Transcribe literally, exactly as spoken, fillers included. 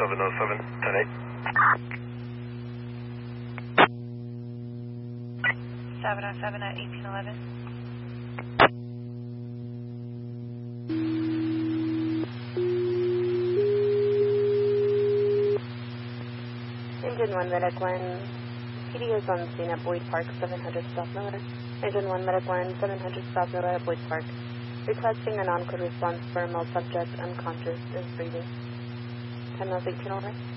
seven oh seven, ten eight. seven oh seven at eighteen eleven. Engine one, Medic one. P D is on scene at Boyd Park, seven hundred South Miller. Engine one, Medic one, seven hundred South Miller at Boyd Park. Requesting a non-code response for male subject unconscious is breathing. ten miles eighteen, over.